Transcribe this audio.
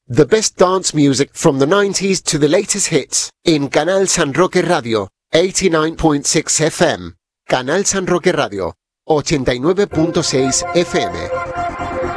The best dance music from the 90s to the latest hits in Canal San Roque Radio, 89.6 FM. Canal San Roque Radio, 89.6 FM.